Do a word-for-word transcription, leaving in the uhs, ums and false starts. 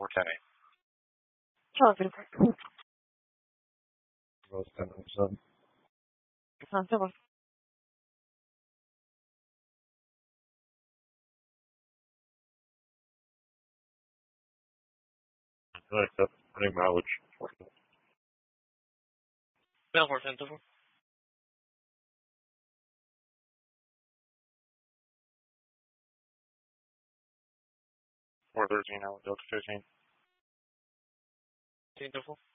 four ten eight. Oh, good. Both ten seven. Ah, tá bom. I accept any mileage. Bell four ten four. four thirteen, I would go to fifteen. Ten four.